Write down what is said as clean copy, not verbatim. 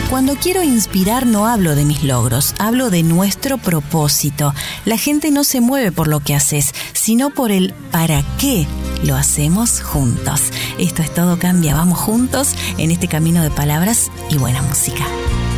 Cuando quiero inspirar no hablo de mis logros, hablo de nuestro propósito. La gente no se mueve por lo que haces, sino por el para qué lo hacemos juntos. Esto es Todo Cambia. Vamos juntos en este camino de palabras y buena música.